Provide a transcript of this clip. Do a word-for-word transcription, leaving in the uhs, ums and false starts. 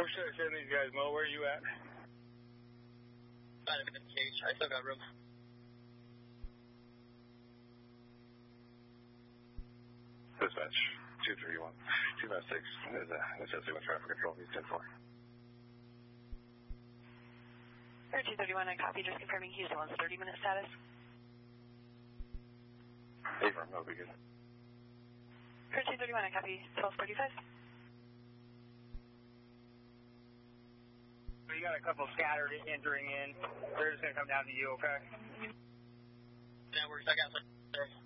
Where should I send these guys, Mo? Where are you at? Got him in the cage. I still got room. Dispatch, two three one. two five six is uh, associated with traffic control. He's ten four. two thirty-one, I copy. Just confirming Houston one's thirty minute status. Hey, firm, that'll be good. two thirty-one, I copy. twelve forty-five. You got a couple scattered entering in. They're just going to come down to you, okay? That works. I got some.